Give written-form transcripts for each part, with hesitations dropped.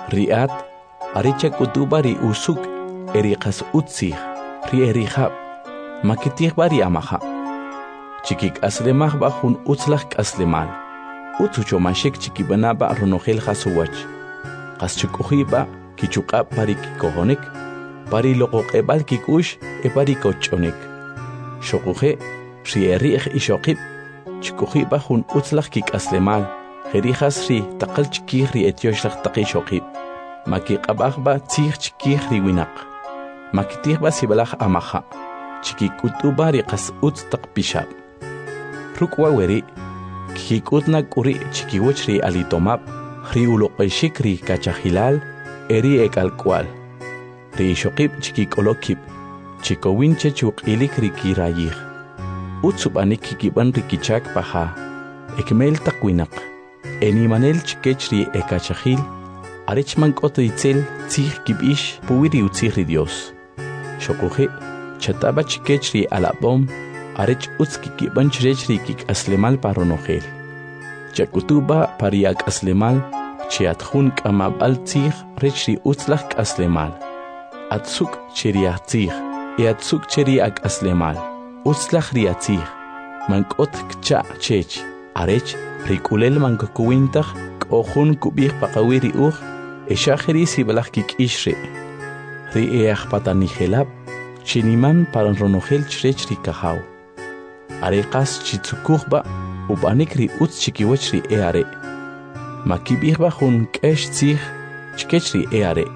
riat aricha kutuba ri usuk eriqas utsih ri erihab makitih bari amaha chikik aslemah ba hun utzlah aslemal utsucho mashik chikibanaba ronogel khasuwach qaschukuhiba kichuqa pari kikohonik pari loqoqebal kikush e pari kochonik shoquje ri erih ishoqib chikuhiba hun utzlah kik aslemal Gerijas ri taqal chikih ri etioshlah taqishoqib maki qabahba tsih chikih ri winak makitihba sibalah amaha chiki kutuba ri qas utz taqpishab rukwa weri kikutna kuri chiki ri alitomab ri uloqeshik ri kachahilal eri ekalkwal ri shoqib chiki kolokib chiko winche chuqilik ri kirayih utsubanik kikiban ri kichak paha ekmel taqwinak Enimanel chikechri ekachahil, arechman koto itzel tzih kibish puwiri utzihri Dios. Shokuhe, chataba chikechri alabom, arech utzkikiban chirechri kik aslemal paronogel. Chakutuba pariak aslemal, chiatjun kamabal tzih rechri utzlak aslemal. Atsuk cheriak tzih, atsuk cheriak aslemal. Utzlak riatzih, mankot kcha chech, arech Rikulel mankakuwintaq k'ojun kub'ij paqawiri uj exajeri sibalaj kik'ixri ri eajpatanijelab chiniman paran ronojel chrech ri kajaw areqas chitzukujba ub'anik ri utz chikiwach ri are makib'ijba jun k'ex tzij chkech ri are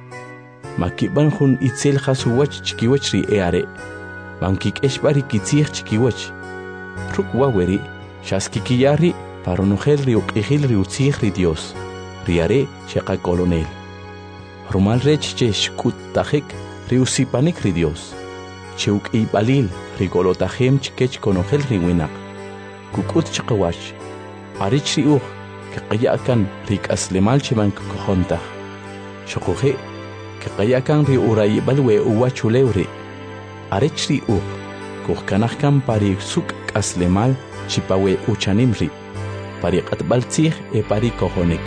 makib'an jun itzel jasuwach chikiwach ri are mankik'exb'a ri kitzij chikiwach ruk'wa weri xaskikiyari paronogel ri uq'ijil ri utzij ri Dios riare cheqa colonel rumal rech che xkut tajik ri usipanik ri Dios che uq'iybalil ri golotajem chkech konogel ri winak kukut chaqawach arich ri uj keqayakan ri k'aslemal cheman kojontaj xoquje keqayakan ri urayibal we uwachulew ri arich ri uj kujkanajkan pari suk k'aslemal chipawe uchanim ri pari qatbal tzih e pari kojonik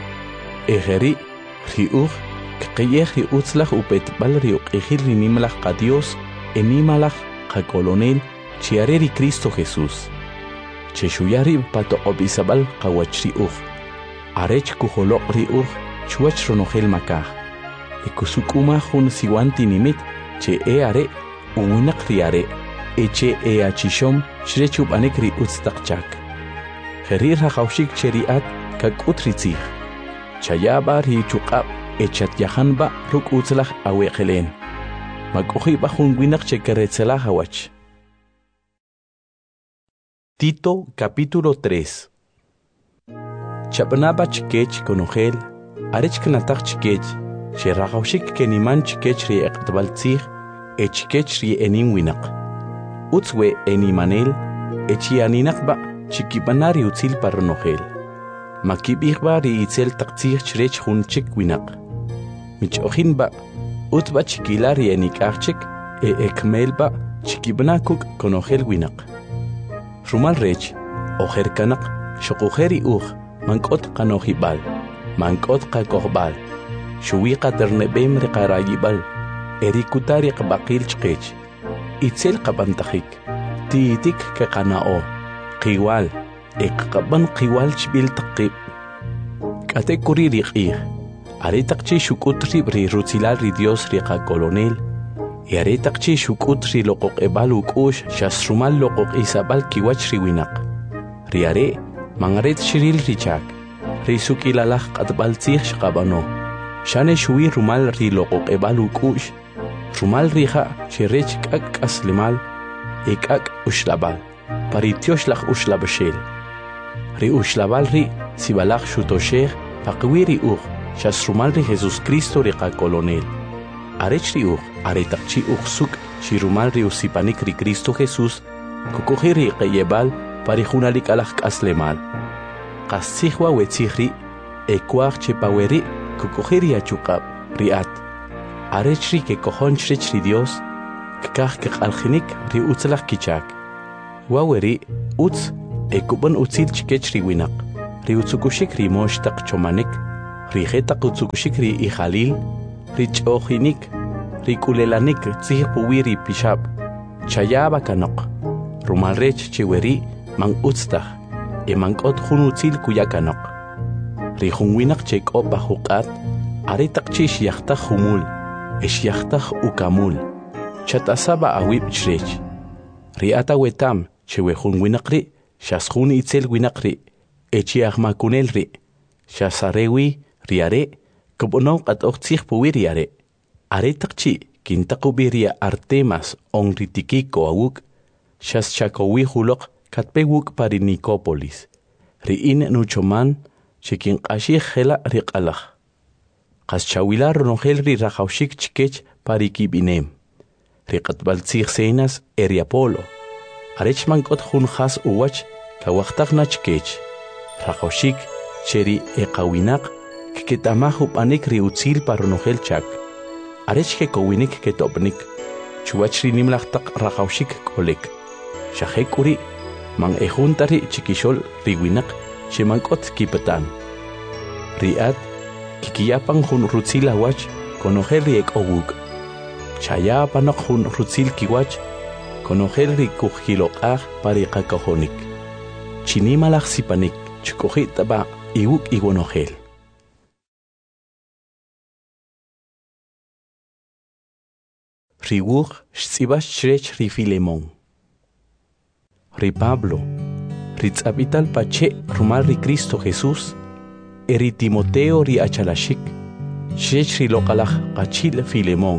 ejeri ri uj kqiyej ri utzlaj upetbal ri uq'ijil ri nimlaj qa Dios e nimalaj qa colonel chiare ri Cristo Jesús che shuyari patoqobisabal qawach ri uj arech kujoloq ri uj chuwach ronogel makaj e kusukuma jun siwanti nimit che e are uwinaq ri are eche e achishom shrechub anek ri utztaqchak Gerir haqawshik cheriat kakut ri tzij chayaba ri chuqab echat yahanba ruk utzlaj aweqelen mak'ujiba jun winaq chekeretzelaj hawach Tito capítulo 3 Chapnaba chikech konogel arech knataj chikech cheraqawshik keniman chikech ri eqtbal tzij echikech ri enin winaq utzwe enimanel echianinaqba chikibanari utzil paronogel makib'ijba ri itzel taqtzij chrech jun chik winaq mich'ojinba utba chikilari enik'ajchik e ekmelba chikibnakuk konogel winaq rumal rech ojerkanaq shoqujeri uj mank'ot qanojibal mank'ot qakojbal shuwiqa ternebem ri qarayibal erikutari qbaqil chqech itzel qabantajik tiitik keqana'o qiwal eqqaban qiwal chbil taqib k'ate kuri ri q'ij are taqchi xuk'ut ri rutzilal ri Dios ri qa colonel y are taqchi xuk'ut ri loqoq'ebal uk'ux xasrumal loqoq'isabal kiwach ri winaq ri are mangaret shiril ri chak ri suk'ilalaj q'atb'al tzij xqab'ano xane xuwi rumal ri loqoq'ebal uk'ux rumal rija chirech k'ak k'aslemal e k'ak uxlabal paritioxlaj uxlabashel ri uxlabal ri sibalaj xutoxej paqwi ri uj xasrumal ri Jesucristo ri qa colonel arech ri uj aretaqchi uj suk xirumal ri usipanik ri Cristo Jesús kukuji ri qeyebal pari junalik alaj k'aslemal qasijwa wetzij ri ekuaj chepaweri kukuji ri achuqab ri at arech ri ke kojon chrech ri Dios k'aj keq'aljinik ri utzlaj kichak waweri utz ekuban utzil chkech ri winaq ri utzukushik ri moxtaq chomanik Rijeta kutsukushik ri ijalil, richojinik, rikulelanik tzih puwiri pishab, chayaba kanok, rumalrech chiweri man utstaj, emankot junutzil kuyakanok. Rijunwinak chek opa hukat, aritak chish yachtaj humul, esh yachtaj ukamul, chatasaba awib chrech. Riata wetam, chewejun winakri, shashun itzel winakri, echiagmakunelri, shasarewi, riare, kubonok at oktzih puwiriare. Aretakchi, kintakubiria Artemas on ritikiko awuk, shaschakowi hulok katpewuk pari Nicópolis. Riin nuchoman, chikin ashik hela riqalach. Qaschawilar ronogel ri rajaushik chikech pari kibinem. Riqatbaltzih senas eriapolo. Arechmankot hun has uwach, kawachtakna chikech. Rajaushik, cheri eqawinak, kiketamahu panik riutzil paronogel chak. Arech kekowinik ketopnik, chuachri nimlachtak rajaushik kolek. Shahekuri, man ejuntari chikishol riwinak, chemankot kipatan. Riat, kikiyapang hun rutzil awach, konogel riek owuk. Chaya panok hun rutzil kiwach, konogel ri kujilokaj pari kakahonik. Chinimalach sipanik, chukojitaba iwuk iwonogel. Riwuch shtzibas chrech ri Filemón. Ri Pablo, ritzabital pache rumal ri Cristo Jesús, eri Timoteo ri achalashik, chrech ri lokalach qachil Filemón.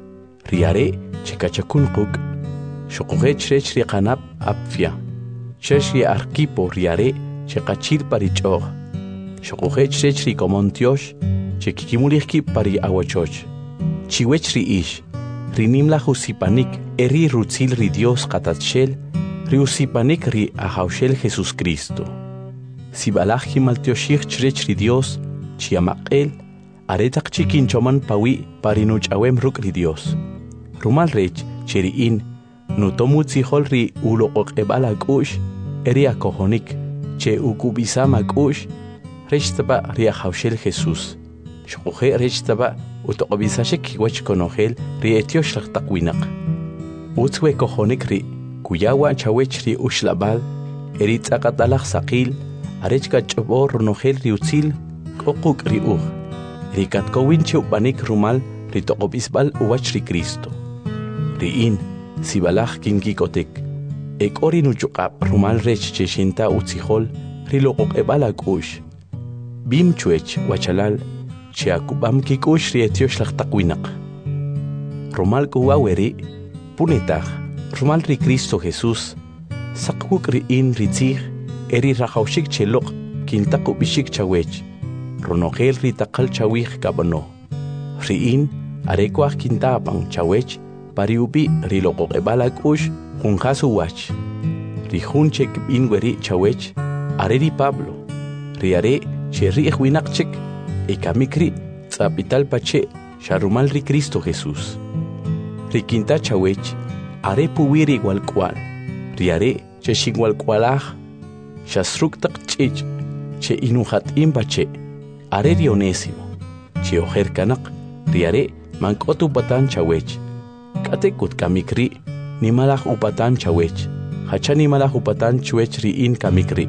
Riare chekachakun quk, shokoje chrech ri qanab apfia, chrech ri Arquipo riare chekachil parichog, shokoje chrech ri Comontiosh, chekikimulihki pari awachoch, chiwech ri ish, rinimla husipanik eri rutzil ri Dios katatshel, ri usipanik ri ahaushel Jesus Cristo. Sibalach himaltioshich chrech ri Dios, chiamaqel, aretak chikinchoman pawi parinuch awem ruk ri Dios. Rumal rech cheriin, nutomutzihol ri uloqoqebala kush, eri akohonik, che ukubisama kush, rechtaba ri ahaushel Jesus. Shokoje rechtaba utoqobisashek kiwach konogel ri etiosh laqtaqwinak. Utzwe kohonik ri kuyawa chawech ri ushlabal eri tzaqatalaq saqil arechka ch'obor ronogel ri utzil k'oquk ri uj. Ri katkowin cheupanik rumal ri toqobisbal uwach ri Cristo. Riin sibalaj kinkikotek. Ek'ori nuchuqab rumal rech cheshinta utzihol ri loqoqebal ak'ush. Bim chuech wachalal Chiakubam kikush ri etiosh laqtaqwinak. Rumal kuwaweri, punetaj, rumal ri Cristo Jesús, saqwuk ri in ritzih, eri rajaushik chelok, kintakubishik chawech, ronogel ri taqal chawih kabano. Ri in, arekwaj kintapang chawech, pariubi ri loqoqebalak ush, junjasu wach. Ri junchek binweri chawech, areri Pablo, ri are, cherri ejwinakchek, Ekamikri, tzapital pache, sharumal ri Cristo Jesús. Rikinta chawech, are puwiri igual cual, riare, che xingual cualaj, shasruktak chich, che inuhat imbache, are rionésimo, che ojer kanak, riare, mankot upatan chawech, katekut kamikri, nimalaj upatan chawech, hacha nimalaj upatan chuech riin kamikri,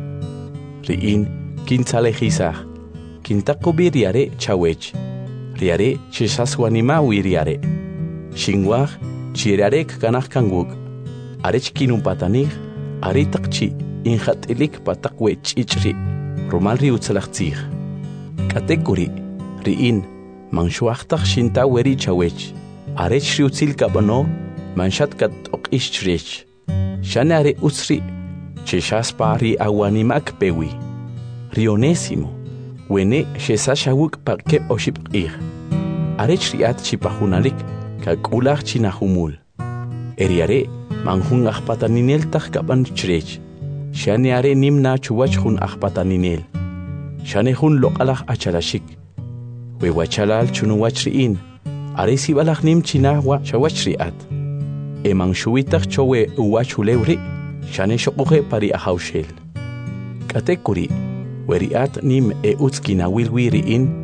riin, kintzalejizaj, Kintakubi riare chawech, riare chisaswanima wiriare. Shingwaj, chirarek kanach kangwuk, arech kinumpatanij, aritakchi, injatilik patakwech ichri, rumal ri utzalachtzij. Katekuri, riin, manshuachtak shinta weri chawech, arech riutzil kabano, manshat kat okishrech. Shane are utzri, chishaspa ri awanimak pewi. Rionésimo. Wene shesashawuk parkeb oshipqir. Arech riat chipahunalik, kakulach chinahumul. Eriare, manjun ahpataninel tahkaban chrech. Shane are nimna chuwach hun ahpataninel. Shane hun lokalach achalashik. Wewachalal chunuwach riin. Are sibalach nim chinahwa chawach riat. Eman shuitach chowe uwachulewri. Shane shokuhe pari ahaushel. Katekuri. Weriat nim utzkina wilwiriin,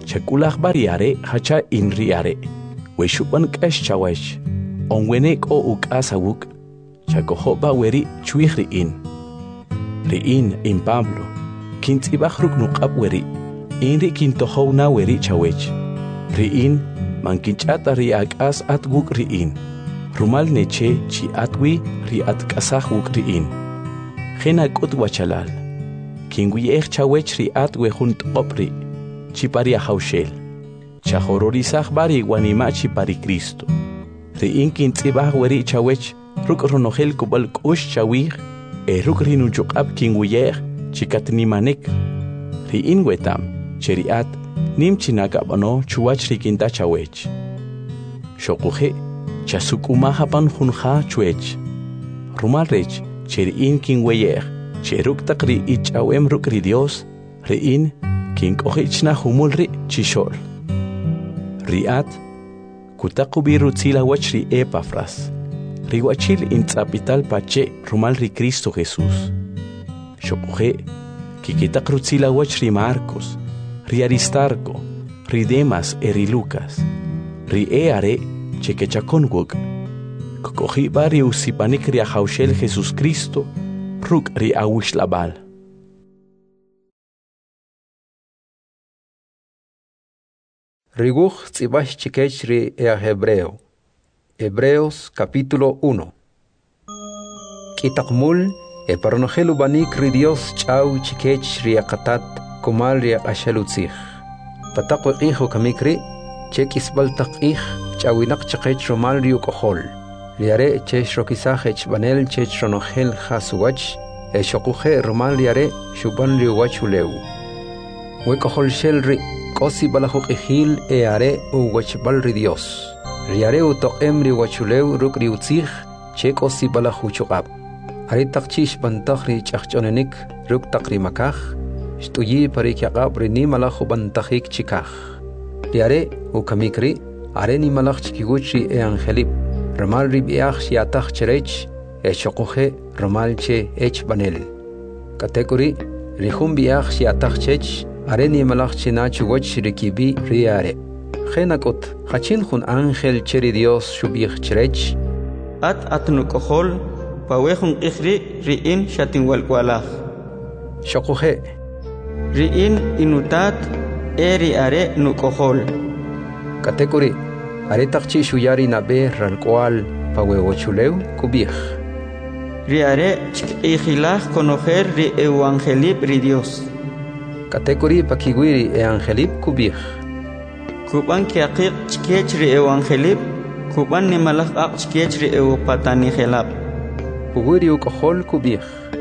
Chakulach bariare hacha inriare. Weshupan kash chawech. Onwenek o uk asawuk. Chakohoba weri chuich riin in Pablo. Kintibachruk nukab weri. Inri kintohou na weri chawech. Riin mankinchata riak as at wuk riin. Rumal neche chi atwi ri at kasah wuk riin. Gena kut wachalal. Kingwiech chawech ri at wehunt opri. Chiparia haushel. Chahororisach bari wanima chipari Cristo. Riin kintibah weri chawech ruk ronohel kubal kush chawih. Ruk rinunchuk ab kingwiech chikatnimanek. Riin wetam cheriat nim chinakabano chuach rikinta chawech. Shokuhe chasukumahapan hunha chuech. Rumalrech cheriin kingweyech cheruk takri ichawem rukri Dios. Riin kinkohichna humulri chishol. Riat kutakubiru tzila wachri Epafras. Riwachil intzapital pache rumalri Cristo Jesús. Shokuhe kikitakrutzila wachri Marcos. Ri Aristarco, ri Demas eri Lucas. Ri eare chekechakonwuk. Kokohi bari usipanik ri ahaushel Jesús Cristo. Ruk ri awishlabal. Riguch tzibach chikech ri Hebreo. Hebreos capítulo 1. Kitakmul paronogelu banik ri Dios chau chikech ri akatat kumal ri ashalutzich. Patakwe iho kamikri chekisbal takich chawinak chakech romal ri ukohol. Riare chech rokisach banel chech ronogel hasuwach shokuche romal riare shuban ri wachuleu. Wekohol shel ri kosi balahuk ihil are uwachbal ri Dios. Riare utokem ri wachuleu ruk ri utzich chek osi balahuchukab. Aritak chish bantach ri chachchonenik ruk takri makach. Shtuyi parikyaqab ri ni malahu bantachik chikach. Riare ukamikri are ni malach chikiguchi angelip. Romal ri biach shiatach cherech shokuche romal che banel. Kategori rihum biach shiatach chech are ni malach china chugoch rikibi riare. Genakot hachin hun angel cheri Dios shubich cherech. Atnukohol pawehun ikhri riin shatin walkwalach. Shokuche Riin inutat eri are nukohol. Kategori are takchi shuyari nabe ralkwal pawewochuleu kubich. Riare chikilach conocer ri evangelip ri Dios. Kategori pakiwiri evangelip kubich. Kuban kiaqik chikech ri evangelip kuban ni malach aq chikech ri patani helap. Kuwiri ukohol kubich.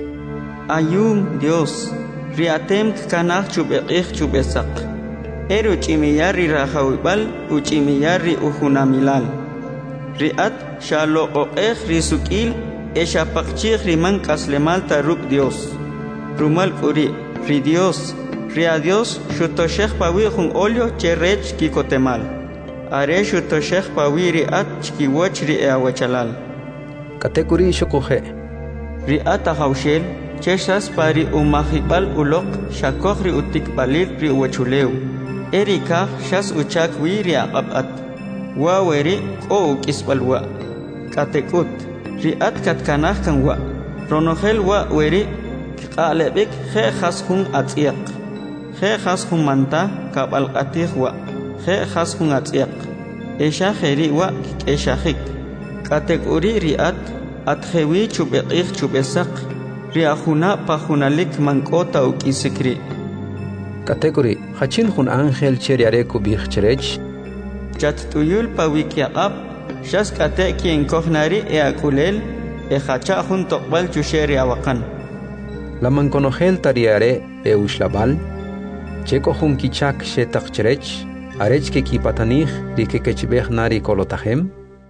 Ayum Dios riatem kanach chubekich chubesak. Eru chimiyari rahawibal uchimiyari uhunamilal. Riat shalo oech risukil eshapakchich riman kaslemal taruk Dios. Rumal kuri ri Dios ria Dios shutoshech pawi hun olio cherech kikotemal. Are shutoshech pawi riat chkiwoch ri awachalal. Kategori shokuche. Riat ahaushel cheshas pari umahibal ulok shakoch ri utikbalil ri uwachuleu. Erika shas uchak wiri aqabat. Wa weri o ukisbalwa. Katekut. Riat katkanah kan wa. Ronohel wa weri kiqalebik khe khashun atiq. Khe khashun manta kabal qatih wa. Khe khashun atiq. Esha kheri wa keshahik. Katekuri riat atkhewi chubeqih chubesak. Riahuna pahunalik mankota ukisikri. Kategori hachin hun angel cheriare kubich cherech. Chat tuyul pawikiaqab shas kate kien kohnari akulel hacha hun tokbal chusheri awakan. Laman konogel tariare ushlabal. Cheko hun kichak shetak cherech. Arech ke kipatanich di ke kechbeh nari kolotahem.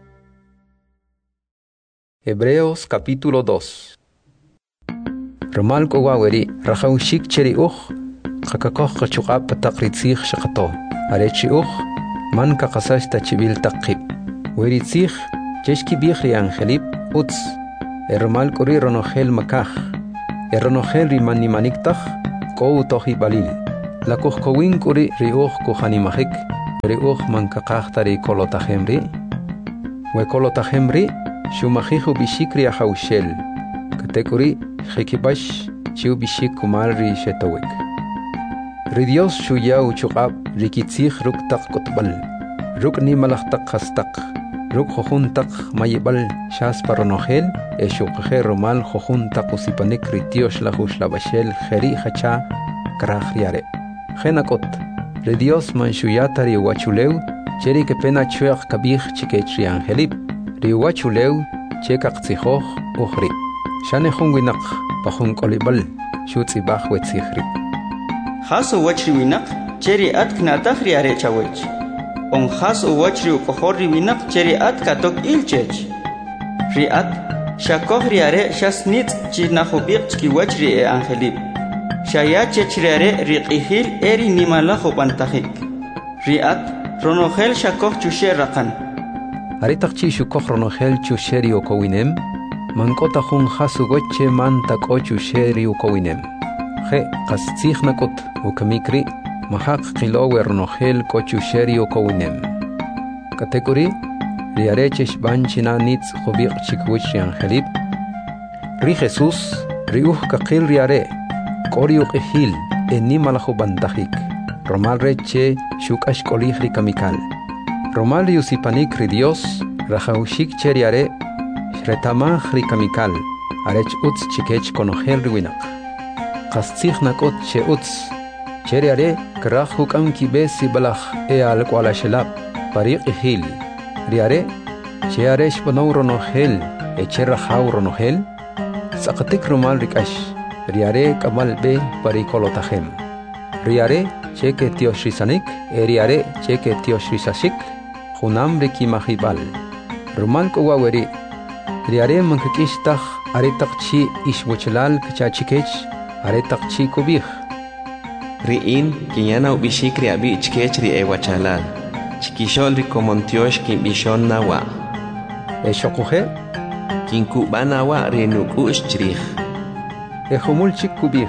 Hebreos capítulo 2. Romal kowaweri rahaushik cheri Kakakoh kachukab patakritzich shakato. Arechi man kakasash tachibil takib. Weritzich cheshki bichri angelip utz. Romal kori ronohel makach. Ronohel rimani maniktach ko utohi balil. La kuhkowin kuri riuh kuhanimahik, riuh mankakakhtari kolotahemri. We kolotahemri, shumahihu bishikri ahaushel. Katekuri, hikibash, chiu bishik kumalri shetowik. Ridios shuyau chukab, rikitzih ruktak kotbal. Ruk ni malachtak hastak. Ruk jojuntak mayibal shas paronohel, shukhe romal jojuntak usipanik ritios lahush labashel, jeri hacha, krahriare. Genakot, Ridios manshuyata riuachuleu, cheri que pena chuech kabich chikechri angelip, riuachuleu, chekak tzihoch, uhri. Shane hunwinak, pahun kolibal, shutzibach wetzihri. Haso wachri winak, cheri atknatach riare chawech. On haso wachri ukohori winak, cheri atkatok ilchech. Riat, shakoh riare shasnit chinahobik chkiwachri e angelip. Shaya chechriare riqihil eri nimalajo pantahik. Riat, ronohel shakoh chushe rakan. Aritakchi shukoh ronohel chusheri okowinem, mankota hun hasu goche mantak o chusheri okowinem. He, kastzich nakot, ukamikri, mahak kilowe ronohel ko chusheri okowinem. Kategori, riarechesh banchina nitz hobik chikwichi angelip. Ri Jesus, riuh kakil riare. Koriuk ehil, enimalajo bantahik. Romal reche, shukash kolihri kamikal. Romal yusipanik ridios, rajaushik cheriare, shretamah rikamikal. Arech utz chikech konohel riwinak. Kastzich nakot che utz. Cheriare, krahukam kibesi balach al kualashelab, parik ehil. Riare, chearesh bonou ronohel, echerrahau ronohel. Sakatik romal rikash. Riare kamal be parikolotahem. Riare cheke tiosrisanik, riare cheke tiosrisashik, junam rikimahibal. Rumal kowaweri. Riare mankakishtach aretakchi ishwochelal kachachikech, aretakchi kubih. Riin kinyana ubishik riabi ichkech ri ewachalal. Chikishol rikomontiosh kimbishon nawa. Eshokuhe? Kinkubanawa renuku ishchrich. Ejomulchik kubih.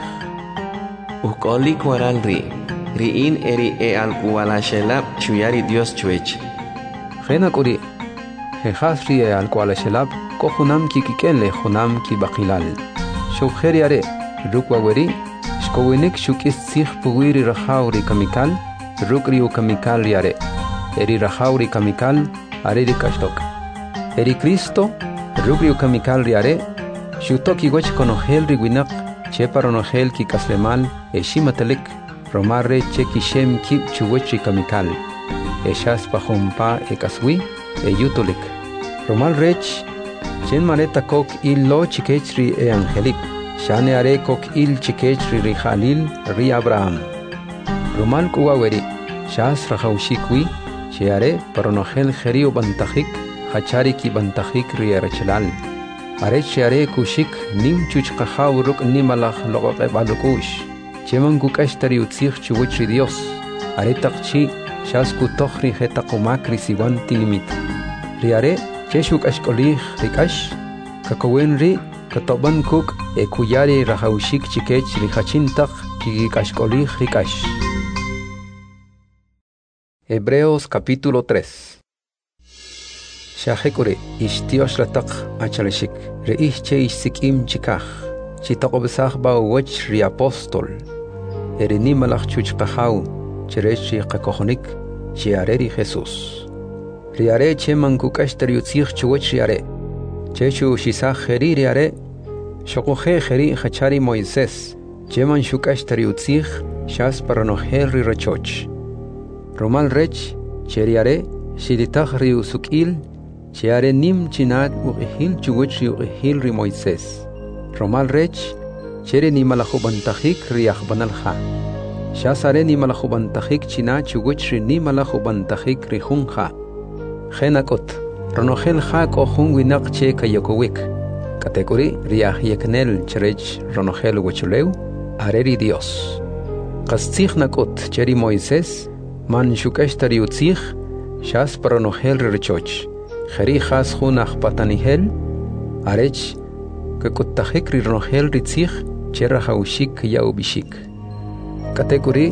Ukolik waral riin eri al kualashelab chuyari Dios chuech. Genakuri. Jehasri al kualashelab kohunam kikikele junam kibakilal. Shukeriare rukwaweri shkowinik shukis sich puwiri rahauri kamikal rukri kamikal riare. Eri rahauri kamikal areri kashtok. Eri Cristo rukri kamikal riare. Shutoki goch konohel riwinak, cheparonohel ki kaslemal,eshimatelik, romarre chekishem kip chugochi kamikal, eshas pahompa ekaswi, yutulik. Romal rech, chen mareta kok il lo chikechri e angelip, shane are kok il chikechri ri Jalil ri Abraham. Romal kuwaweri, shas rajaushikwi, sheare paronohel jerio bantahik, hachari ki bantahik ri erchelal. Arech are kushik nim chuchqahaw ruk nimalach loqoq balukush. Cheman kukashtari utzich chuwich Dios. Aretaqchi shasku tokhri hetaqumakri siwanti limit. Riare cheshuk ashkolih rikash. Kakawen ri katoban kuk kuyari rahaushik chikech rihachintaq kikashkolih rikash. Hebreos capítulo 3. Shahekure ishtios latak achaleshik reihche ishsikim chikach chitaqobsach ba wach ri apostol erini malach chuchqahau cherechi qakohonik chiareri Jesus riare cheman kukashtari utzich chuwach riare chechu shisach heri riare shokohe heri hachari Moisés cheman shukashtari utzich shas paranohel ri rachoch romal rech cheriare shilitach ri usukil Cheare nim chinat uqihil chuguchi uqihil ri Moisés. Romal rech, chere ni malahubantahik riach banalha. Shasare ni malahubantahik china chuguchi ni malahubantahik ri hunha. Genakot, ronohel ha ko hunwinak che kayokowik. Kategori riach yeknel cherech ronohel wachuleu, areri Dios. Kastzich nakot cheri Moisés, man shukashtari utzich, shas paronohel richoch. Jeri has junach patanihel, arech, que kutahek ri ronohel ritzich, cherra haushik yaubishik. Kategori,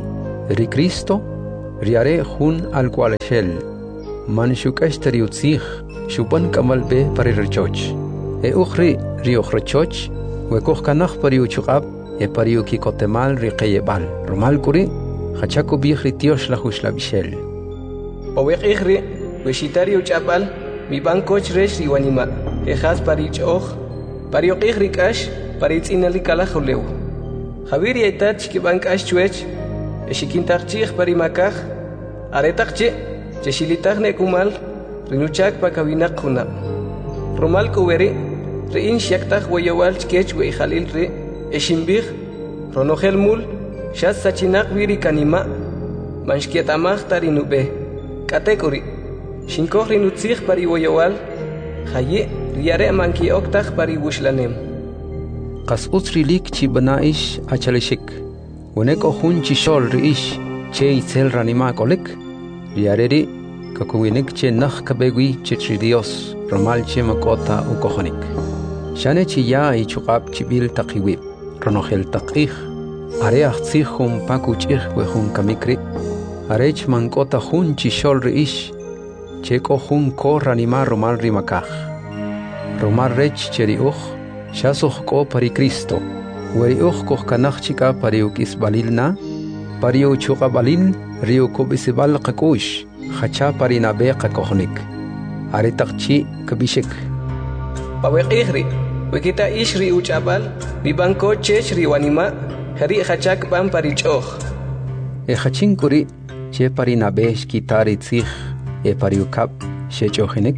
ri Cristo riare hun al cual shel man shukash teriutzich shupan kamal be parirchoch ukhri ri ukhrochoch we koch kanach pariuchqab e pariuki kotemal ri qeyebal romal kuri khachaku bikhri tiosh la khushla bishel oweq ikhri we shitari uchapal mi bankoch resh ri wanima e khas parichokh pariuq ikhri kash paritzinali kala khuleu Javier yaitat ki bankash chuech eshikintarchich parimakaj aretaqchi cheshilitajne kumal rinuchak pakawinaq khuna romal kuweri rein shaktaj wayawal chkech we khalil re eshimbij ronogel mul shas sachinaq wiri kanima manshkietamaj tarinube katekori shinkoj rinutzij pari wayawal khaye riare manki oktaj pari wushlanem qas utsrilik chi banaish achalishik Weneko hun chishol riish che itzel ranima kolek riareri kakuwinik che nakh kabegui che Dios romal che makota ukohonik shane chi ya i chuqab chibil taqiwib ronogel taqih are achtsikhum pakuchih we hun kamikri arech mankota hun chishol riish che ko hun ko ranima romal rimakaj romal rech cheriuj shasuj ko pari Cristo Weriuch koch kanach chika pariuk isbalilna, pariu chuka balil, riu kubisibal kakush, hacha parinabe kakohnik. Aritakchi kabishik. Pawek ihri, wikita ishri uchabal, bibanko cheshri wanima, hari hachak ban parichoch. Hachin kuri, che parinabe shkitari tzich, pariukap, shechohinik.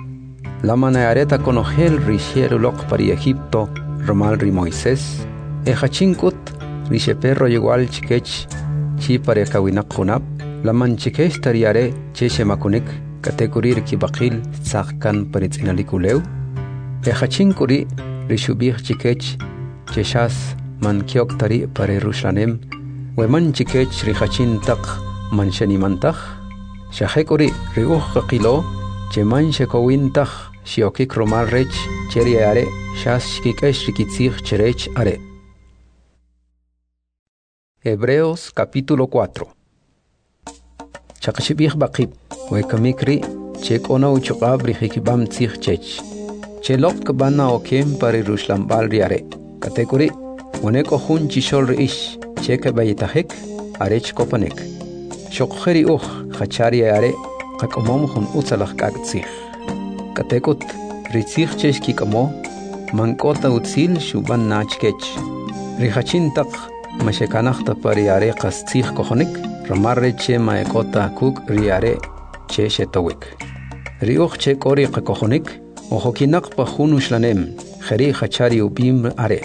La manareta conogel risherulok pari Egipto, romal ri Moisés. Ejachinkut, riche perro igual chikech, chi pare kawinak hunab, la man chikech tariare, cheche makunik, kategorir ki bakil, tzahkan paritzinalikuleu. Ejachinkuri, rishubih chikech, cheshas, man kiok tari pare rushlanem, we man chikech rihachin tak, man shenimantach, shahekuri, riuch kakilo, che man shekowin tak, shiokik romal rech, cheriare, shas shikikesh rikitzich cherech are. Hebreos capítulo 4 Chakashibih bakib, wekamikri, chek ona uchukab rihikibam tzich chech. Chelok kabana okem pari rushlambal riare. Katekuri, uneko hun chishol riish, cheke bayitahek, arech kopanek. Shokheri hachari are, kakomom hun utzalach kag tzich. Katekut, ritzich chech kikamo, mankota utzil shuban nachkech. Rihachin tak, Mashekanachta pariare qastzich kohonik, ramarre che maekota kuk riare che shetowik. Riuch che kori qakohonik, ojokinak pa hunuslanem, kheri hachari ubim are.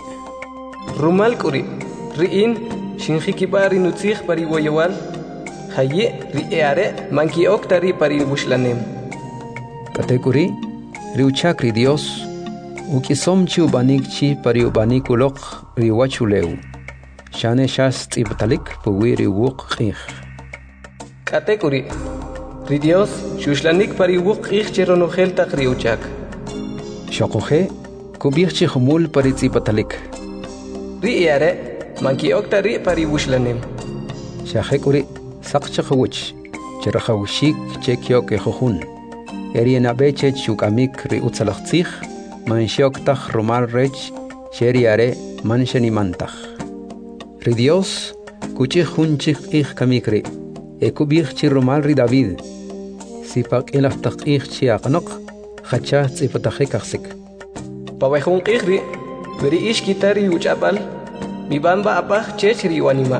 Rumal kuri, riin, shinjikibari nutzich pari woyawal, haye riare manki oktari pari bushlanem. Katekuri, riuchakri Dios, ukisomchi ubanikchi pari ubanikulok riwachuleu. Shane shas tibtalik puwiri wuk khikh. Katekuri. Ri Dios shuslanik pari wuk khikh cheronogel takriuchak. Shokohe kubirchi khumul pari tibtalik. Ri yare manki oktari pari wushlanem. Shahekuri sakchakhuch cherahawshik chekyok khohun. Eriena beche chukamik ri utsalachtzich man shioktach romal rech cheriare mansheni mantach. Ri Dios, kuchich hunchich ich kamikri, kubich chi romal ri David, sipak ilaftach ich chi aqnok, hacha tzipatachik aksik. Pawehun ikhri, veri ish kitari uchapal, mi bamba apach chech ri wanima.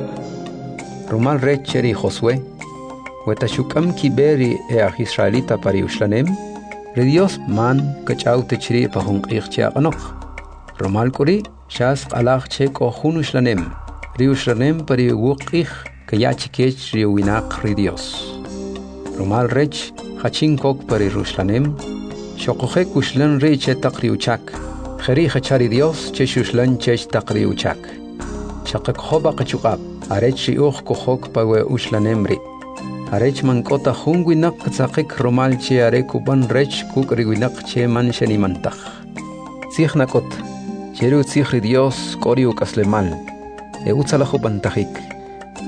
Romal rech ri Josué, wetashukam kiberi Israelita pari ushlanem, Ri Dios man kachaute chri pahun ich chi aqnok. Romal kuri, shas qalach che kohun ushlanem. Riushranem pari wukich kayachikech riuwinak ri Dios. Romal rech hachinkok pari rushlanem, shokohek ushlan re che takriuchak, kheri hachari Dios che shushlan chech takriuchak. Shakak hoba kachukab, arech riuch kohok pawe ushlanem ri. Arech mankota hungwinak tzakik romal che arekuban rech kuk riwinak che man shenimantach. Tzichnakot, cheru tzich ri Dios koriu kaslemal. Utzalajo pantahik.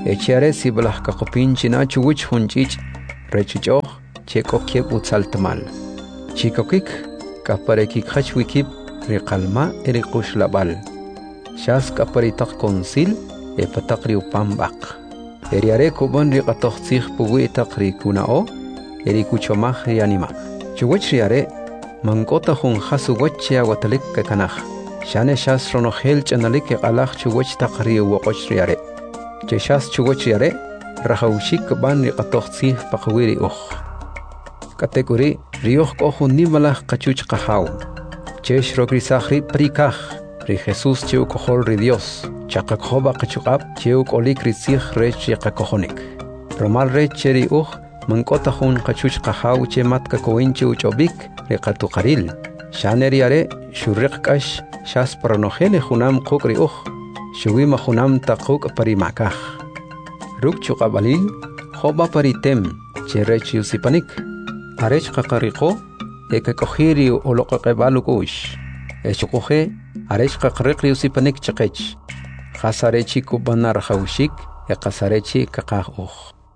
Echiare si balah kakopin china chuwich hunchich rechuchoh chekokiep utsaltamal. Chikokik kaparekik hachwikip riqalma erikush labal. Shas kaparitak konsil patakri upambak. Eriare kuban riqatoxtzih puwi takri kunao erikuchomah rianimak. Chuwich riare mankota hun hasuwachia watalik kakanah. Shane shas ronohel chanalik alach chuwich takri uwakoch riare. Cheshas chuwich riare rahaushik ban riqatoxtzih pakawiri Kategori rioh kohun nimalah kachuch kahaw. Chesh rogrisahri prikah. Ri Jesús cheu kohol ri Dios. Chakakhoba kachukab cheu kolik rizih rech yakakohonik. Romal rech cheri mankota hun kachuch kahaw che matka koinche uchobik ri katukaril. Shaneriare shurriq kash shas paranojele junam kukri shuwima junam takuk parimakah. Ruk chukabalil hoba paritem che rech yusipanik. Arech kakariko ekakohiri oloqaqebalukush. Echukohe arech kakarikri usipanik chakech. Khasarechi kubana rahaushik ekasarechi kakah.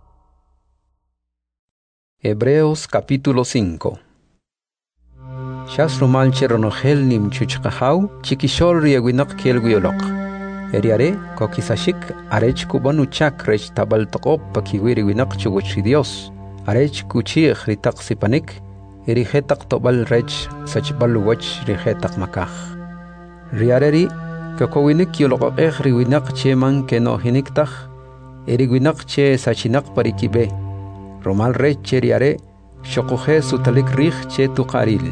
Hebreos capítulo 5. Shas romal cheronogel nim chuchkahaw chikishol riawinak kielguiolok. Eriare kokisashik arech kubanu chak rech tabal tokop pakiwiri winak chuguchi Dios. Arech kuchih ritak sipanik erihetak tobal rech sachbal wach rihetak makah. Riareri kakowinik yolokokeh riwinak che man keno hiniktah eriwinak che sachinak parikibe. Romal rech cheriare shokohe sutalik rih che tuqaril.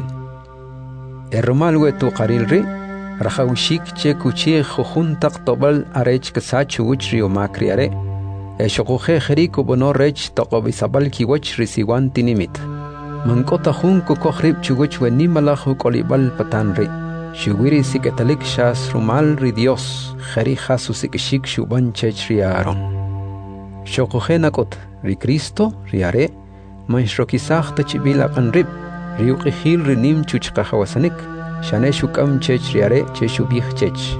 Romal we tuqaril ri rahawshik che kuchih khuntak tobal arech kasachu wich riomak riare. Shokohe jerico bono rech tokobisabal kiwach risiwan tinimit. Mankota hun kukohrib chuwich we nimalach kolibal patanri. Shuwiri siketalik shas rumal ri Dios. Jeri jasusik shuban chech riaron. Shokohe nakot ri Cristo riare. Manshrokisach tachibila kanrib. Riukihil rinim chuchkahawasanik. Shane shukam chech riare che shubih chech.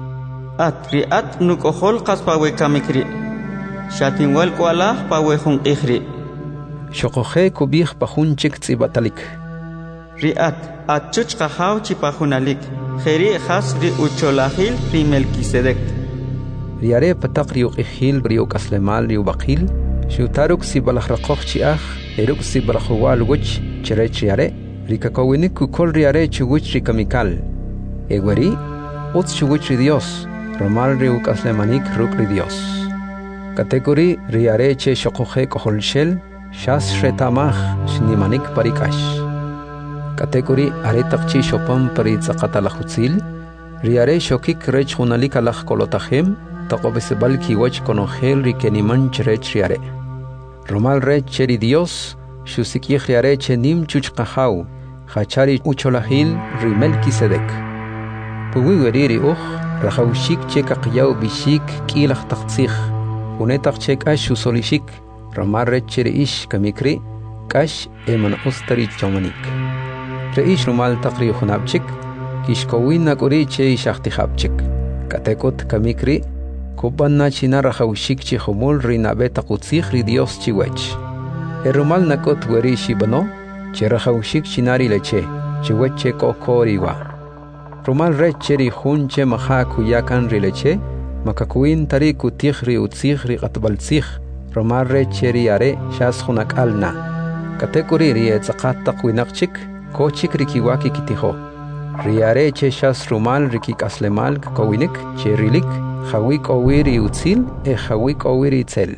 At nukohol kaspawe kamikri. Shatinwal kualah pawehun ihri. Shokohe kubih pahunchik tsibatalik. Riat chuch kahaw chipahunalik. Jeri has ri ucholahil ri Melquisedec. Riare patak riuk ihil riuk aslemal riuk bakil. Shutaruk si balahrakoch chiach. Eruk si balahuwal wich cherech riare. Rikakowinik kukol riare chuwich rikamikal. Egweri uts chuwich ri Dios. Romal riuk aslemanik ruk ri Dios. Kategori riare che shokohe koholshel shas shetamach shnimanik parikash. Kategori aretakchi shopam paritzaqatalahutsil riare shokik rech hunalik alach kolotahem taqobisbal kiwach konohel rikeniman cherech riare. Romal rech cheri Dios shusikih riare che nim chuchkahaw hachari ucholahil ri Melquisedec. Puwiweri rahawshik che kaqyaw bishik kilach taqtzih. Unetak chek ash usolishik, ramarre cheriish kamikri, kash eman ustari chomanik. Reish rumal takri hunabchik, kishkowin nakuri che ishachtihabchik. Katekot kamikri, kubanna china rahawshik chi humul rinabe takutzih ri Dios chiwech. Rumal nakot weri shibano, che rahawshik chinari leche, chiweche kokoriwa. Rumal re cheri hunche maha kuyakan rileche, makakuin tari kutihri utsihri qatbaltsih romarre cheriare shas hunak alna katekuri rie tsaqat taqwinaqchik kochik rikiwaki kitiho riare che shas rumal rikik aslemal kowinik cherilik khawik owiri utsil khawik owiri tsel.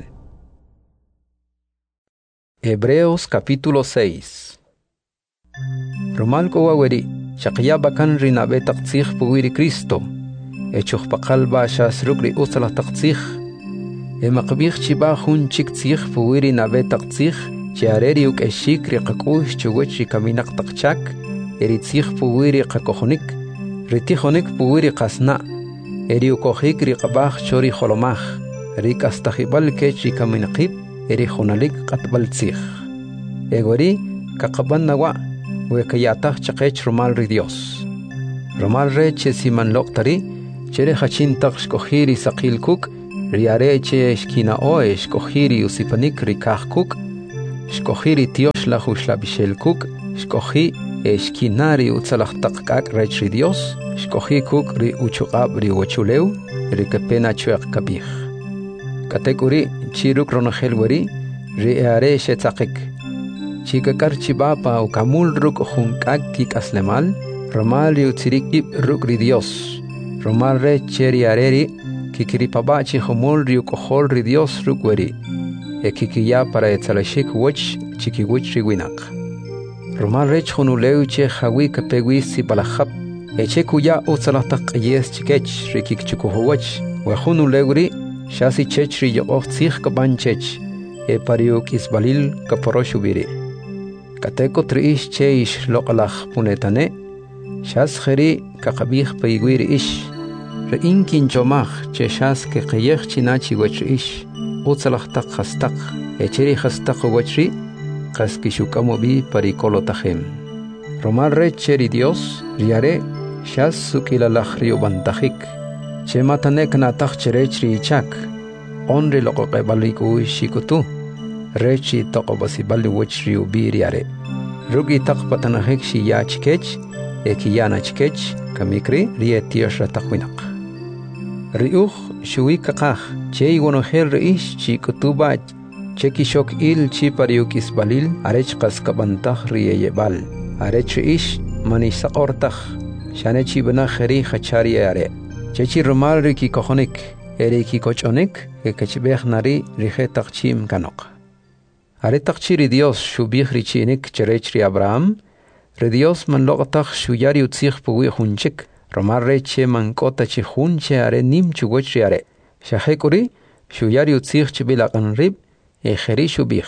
Hebreos capítulo 6. Romal kowaweri shaqya bakan rinabe taqtsih puwiri Cristo Echuk pakalba shas rukri usala taqtzih. Maqbih chiba hun chik tzih puwiri nabe taqtzih. Chiareri uk eshik riqakush chuwich rikaminak taqchak. Eritzih puwiri qakohonik. Ritihonik puwiri qasna. Eri ukohik riqabah chori holomah. Rik astahibal kech rikaminaqib. Eri hunalik qatbal tzih. Egori kaqaban nawa. Wekayatah chaqech rumal ri Dios. Rumal re che siman loqtari. Chere hachin taqsh kohiri saqil kuk riare che shkina oe shkohiri usipanik rikahkuk, shkohiri tiosh la hushla bishelkuk, shkohi shkinari utzalachtakak rech ri Dios, shkohi kuk ri uchuqab ri wachuleu, ri kapena chuek kabih. Katekuri chiruk ronahel wari, ri eare shetzakik. Chikakar chibapa ukamul ruk hunkak kik aslemal, romal ri utzirikib ruk ri Dios. Romal re cheri areri, kikiripaba chihomol ri ukohol ri Dios ruk wari. Kikiya para etzalashik wach chikiwich ri winak. Romal re chhunuleu che hawi kapegwi si balahab, eche kuya utzalatak yes chikech ri kikchukuhuwach, wahunuleu ri shasi chech ri yoqoh tzich kaban chech, pariuk isbalil kaporoshubiri. Kateko triish che ish loqalach punetane, shas kheri kakabih paigwir ish, re inkin jomach che shas ke qayech chinachi wach ish, utzalach tak khastak, echeri khastak wachri, kaskishukamobi parikolotahem. Romal re cheri Dios, riare, shas sukilalach rio bantahik, che matanek natach cherech ri ichak, onri loqoqe baliku shikutu, rechi toqobasi bali wach ri ubiriare. Rugi tak patanahik shi ya chikech, ekiyana chikech, kamikri rie tiosh ratakwinak. Riuch shui kakach, che iwonohel reish chi kutubach, che kishok il chi pariukis balil, arech kaskabantach rie yebal, arech reish manisakortach, shane chi banacheri hachari are, che chi rumal riki kohonik, eriki kochonik, ekechbech nari rihetach chim kanok. Aretak chiri Dios shubih richinik cherech ri Abraham, re Dios man loqatach shuyari utzich pugui hunchik, romar reche man kota chi hunche are nim chugoch ri are, shahekuri shuyari utzich chibilakan rib, ejeri shubih.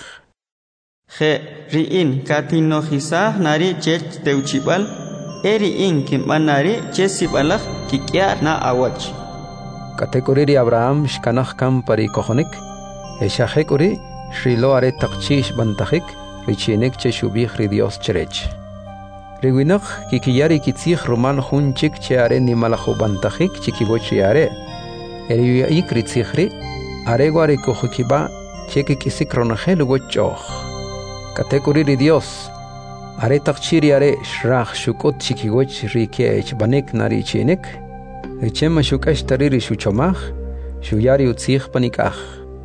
Je riin katinohisa nari chech teuchibal, riin kimbanari chesibalach kikya na awach. Katekuri ri Abraham shkanach kam pari kohonik, shahekuri Shrilo are takchish bantahik, richinek che shubih ri Dios cherech. Riwinach kikiyari kitzich roman hunchik che are ni malachu bantahik chikiboch are. Eriuik ritzichri, areguare kohukiba che kikisik ronahel wochoch. Katekuri ri Dios, are takchiri are shrach shukot chikiboch ri keech banek nari chinek, richema shukash tariri shuchomach, shuyari utzich panikach.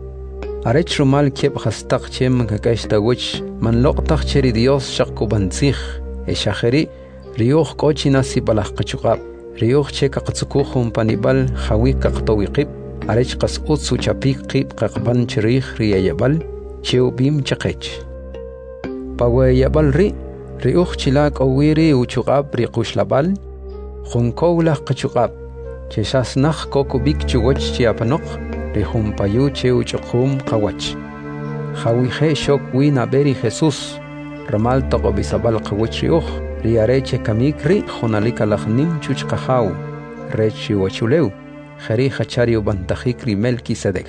Arech rumal kiep hastak chem kakashta wich man loqtach cheri Dios shakku bantzich shacheri rioch kochina si balach kachukab rioch che kakatsukuhum panibal hawi kaktawiqib arech qas utsu chapik qib qaqban cherich riyayabal cheu bim chaqech pawayabal rioch chilak awiri uchukab riqushlabal khunkowlah kachukab cheshas nakh kokubik chugoch chiapanok Rihum payu cheu chukhum kawach. Hawihe shok wina beri Jesus. Ramal toqo bisabal kawach riuch. Riareche kamikri khonalika lachnim chuch kahau. Rechi wachuleu. Khari hachari ubantahikri Melquisedec.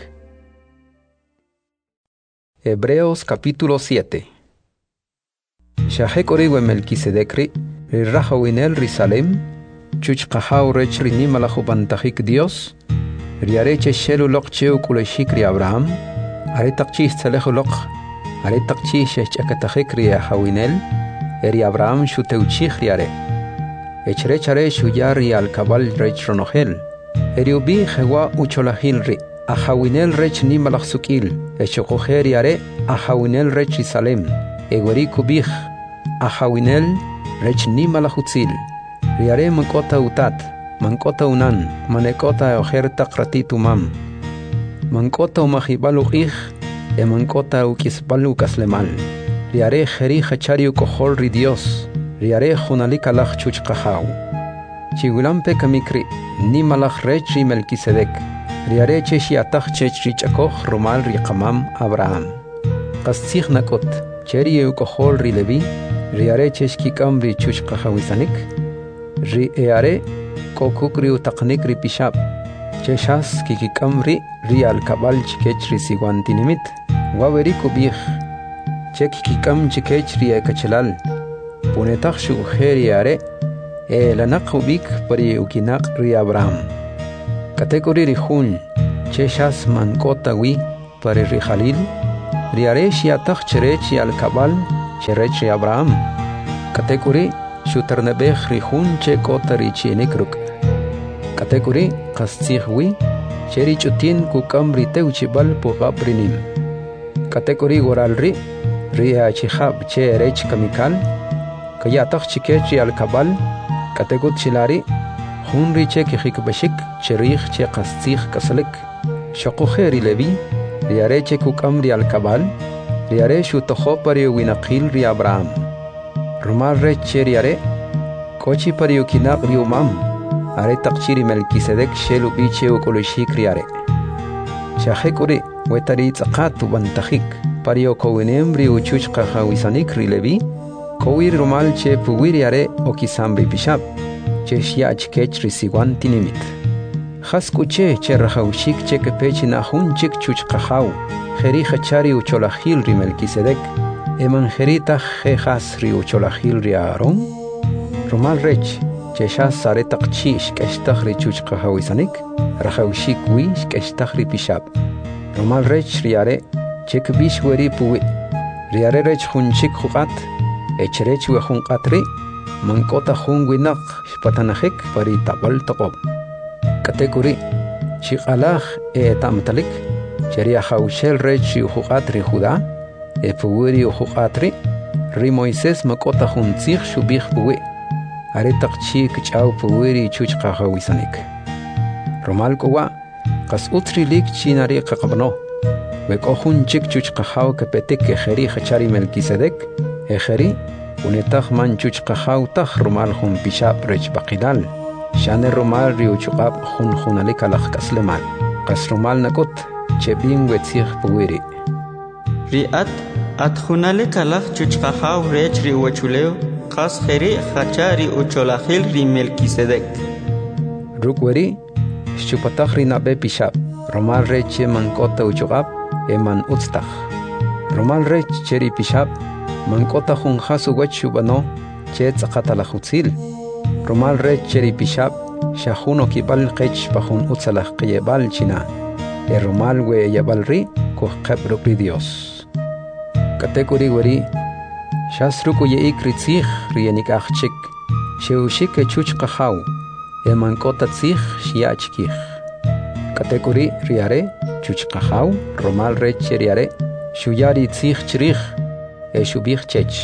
Hebreos capítulo 7. Shahek oriwe Melquisedecri. Rirahawinel risalem. Chuch kahau rech rinimalakhubantahik Dios. Riareche shelu lok cheu kuleshikri Abraham, aretakchis tsalekhu lok, aretakchis echakatahikri hawinel, eri Abraham shuteuchich riare. Echrechare shuyari al kabal rech ronohel, eri ubi hewa ucholahilri, a hawinel rech nimalachsukil, echokoheri are, a hawinel rech Salem, egweri kubich, a hawinel rech nimalachutzil, riare mukota utat. Mankota unan, manekota ojerta kratitu mam. Mankota umahibalu ich, mankota ukisbalu kaslemal. Riare jeri hachariu kohol ri Dios, riare junalika lach chuch kahau. Chigulampe kamikri, ni malach rechi Melquisedec, riare cheshi atach chech richakoch romal riqamam Abraham. Qastzich nakot, cheri kohol ri Levi, riare cheshkikam ri chuch kahawisanik, ri eare, kokukri utaknikri pishab cheshas kikikamri rial kabal chikech risiwantinimit waweri kubih chekikikam chikech ria kachelal punetach shukheri are lanak ubik pari ukinak ri Abraham kategori rihun cheshas mankota wi pare ri Jalil riare shiatach cherech al kabal cherech ri Abraham katekuri shutarnebech ri hun che kota ri chinikruk katekuri qastzih wi cheri chutin kukam ri teuchibal pugab rinim katekuri goral ri chihab che erech kamikal kayatach chikech al kabal katekut chilari hun ri che kihik bashik cherich che qastzih kasalik shaqokheri levi riare che kukam ri al kabal riare shutoho pari winaqil ri Abraham rumal re che riare kochi pari ukinaq ri umam are taqchiri Melquisedec shelu biche ukulushik riare shahekuri wetari tzaqat bantahik pari okowinem ri uchuch qahawisanik ri levi kowir rumal che puwiriare okisam ri bishab che shiach kech ri siwan tinimit khaskuche che rahaushik che kepech na hun chik chuch qahaw kheri khachari ucholahil ri Melquisedec eman kherita khas ri ucholahil ri Aaron rumal rech che shas sare taqchi shkeshtah ri chuch qahawisanik rahaushik wi shkeshtah ri bishab rumal rech riare che kbish weri puwi riare rech hun chik khuqat echrech we hun qatri mankota hun winaq shpatanahik pari tabal taqob katekuri shiqalaj tamtalik cheria haushel rech khuqat ri Judá puwiri khuqatri ri Moisés makota hun tzig shubih puwi are taqchi kchaw puwiri chuch qahawisanik romal kowa qas utri lik chinari qaqabno we kohun chik chuch qahaw kapetik kheri khachari Melquisedec kheri unetaq man chuch qahaw taq rumal hun bishab rech baqidal shane rumal ri uchuqab hun hunalik alaq kaslemal qas rumal nakot chebin wetzig puwiri riat hunalik alaq chuch qahaw rech ri wachuleo qas kheri khachari ucholahil ri Melquisedec rukweri shupataq ri nabe bishab rumal rech mankota uchuqab eman utztaq rumal rech cheri bishab mankota hun khasu wachubano che tzaqatala khutzil rumal rech cheri bishab shahuno kibal qech pahun utzalaq qiyebal china rumal we yabal ri ko qabru ri Dios katekuri wari shasruku ye ikritzig rienik achchik sheushik chuch qahaw mankota tzig shiachkih katekuri riare chuch qahaw rumal rech cheriare shuyari tzig chrih shubih chech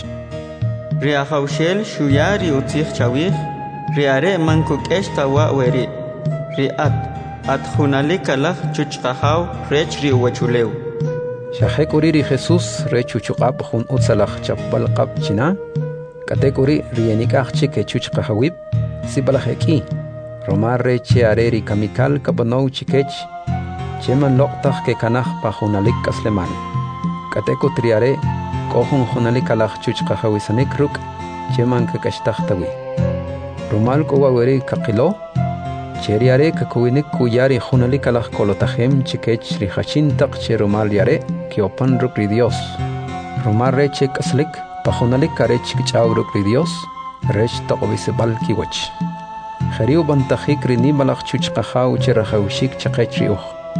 riahaushel shuyari utzig chawih riare manku keshta wa weri riat hunalik alaq chuch qahaw rech ri wachuleu shahekuri ri Jesus rechuchuqab hun utzalaq chapbal qab china katekuri rienik achchik chuch qahawib sibalaheki romar reche areri kamikal kabanow chikech cheman loqtaq ke kanaj pa hunalik kasleman kateko triare kohun hunalik alaq chuch qahawisanik ruk cheman kakashtaqtawi rumal kowa weri kaqilo cheriare kakuwinik kuyari hunalik alaq kolotajem chikech ri hachin taq che rumal yare kiopan ruk ri Dios rumal reche kaslik pa hunalik karech kichaw ruk ri Dios rech taqobisebal kiwach khariu bantajik ri nimalaq chuch qahaw che rahawshik chaqech ri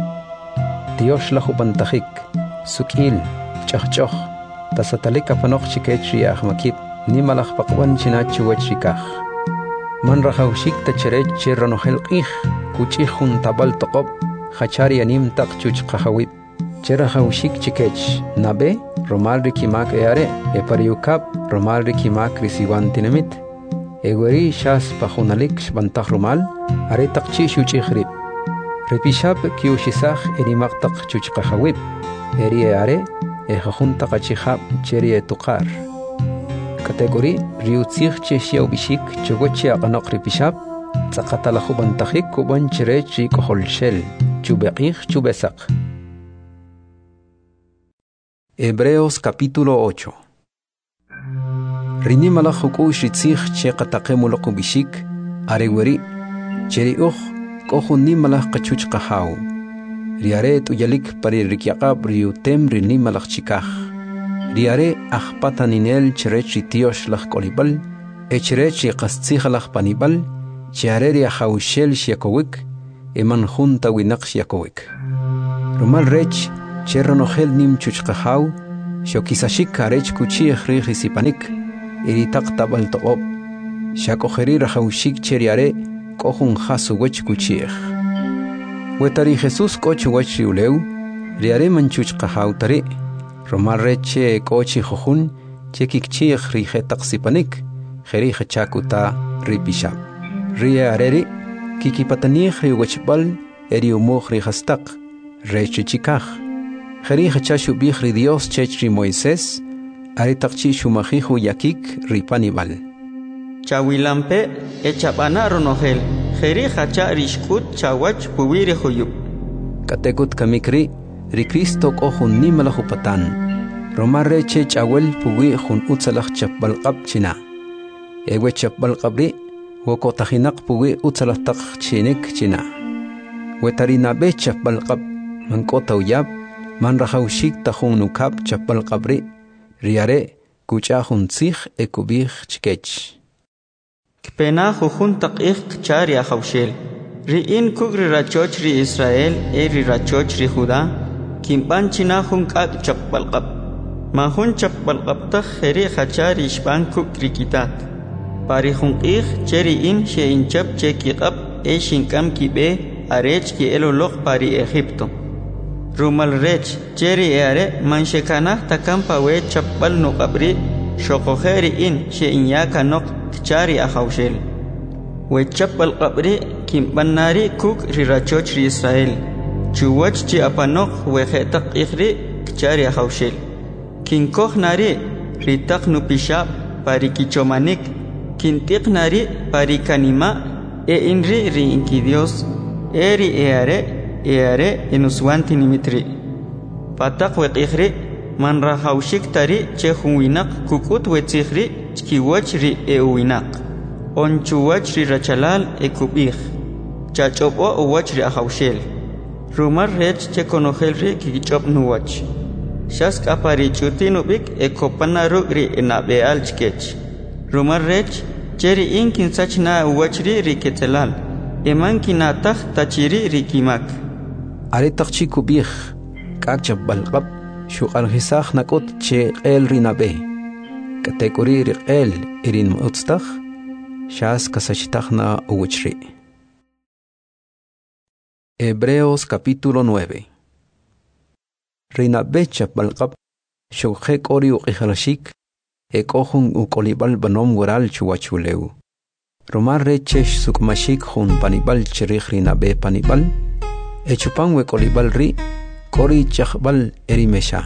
Dios lahu bantajik sukil chachchoh tasatalik apanoq chikech ri ahmakib nimalaq paqwan china chuwach rikaj man rahawshik tacherech che ronohel qih kuchih hun tabal toqob khachari anim taq chuch qahawib che rahawshik chikech nabe romal rikimak eare pariukab romal rikimak risiwan tinamit egweri shas pahunalik shbantaj rumal are taqchi shuchikhrib repishab kiushisaj erimaq taq chuch qahawib eri are jajun taqachihab cheri tuqar kategori riutzig che shiaw bishik chugochi aqanoq repishab tzaqatala jubantajik kuban cherech ri koholshel chubeqij chubesaq Hebreos capítulo 8 Rinimala hukush ritzig che qataqemuloq bishik areweri cheri kohun nimala qachuch qahaw riare tuyalik pari rikyaqab riutem rinimala chikaj riare ajpataninel cherech ritiyosh laj kolibal cherech qastzig laj panibal chiare ri hawshel shiakowik eman junta winaq shiakowik Romal rech che ronogel nim chuchqahaw shokisashik arech kuchih risipanik iritak tabal toqob shakojeri rajawshik cheriare kohun hasu wech kuchih wetari Jesús koch wech riuleu riare manchuchqahaw tari Romal reche kochi jojun chekikchih rijetak sipanik jeri jachakuta ripishab ria areri kikipatanih riwechbal eriumoj rijastak rechichikaj jeri jachashu bih ri Dios chechri Moisés aritakchi shumajiju yakik ripanibal chawilampe echapana ronogel jeri jacha rishkut chawach puwiri huyub katekut kamikri ri Cristo kohun nimalajupatan romarre che chawel puwi jun utsalaj chapbalqab china ewe chapbalqabri wokotajinak puwi utsalajtak chinik china wetarina be chapbalqab mankota uyab man rajawshik tajun nukab chapbalqabri riare kuchajun tzij ekubij chkech kpena jujun taqij chari ajawshel ri'in kugri rachoch ri Israel eri rachoch ri Judá kimban china jun k'ak chapbalqab mahun chapbalqabtaj jeri jachari ishban kukri kitat pari jun qij cheri'in sheinchab chekiqab e shinkam kibe arech ki eloloq pari Egipto rumal rech cheri eare manshekana takampa we chapbal nuqabri shoqojeri in sheinyaka noq chari ajawshel we chapbal qabri kimbanari kuk rirachoch ri Israel chuwach chi apanok we jetaq ikhri chari ajawshel kinkoj nari ritaq nupishab pari kichomanik kintiq nari pari kanima e inri ri inki Dios eri eare enuswanti nimitri pataq we ikhri man rahawshik tari che hunwinaq kukut we tsikhri chkiwach ri ewinaq onchuwach ri rachalal ekubij chachopo uwach ri ajawshel rumar rech che konogel ri kichop nuwach shask apari chutinubik ekopanaru ri enabeal chkech rumar rech cheri inkin sachna uwach ri ketzelal eman kinataj tachiri ri kimak aritaqchi kubij k'ak chapbalqab shuqalhisaj nak'ut che q'el rinabe katekuri ri q'el irin mutztaj shas kasachtajna uwachri Hebreos capítulo 9 Rinabe chapbalqab shukje k'ori uq'ijalashik ek'ojun uq'olib'al banom waral chuwachuleu romar rechesh sukmashik jun panib'al chirij rinabe panib'al echupan we k'olib'al ri k'ori chajb'al erimesha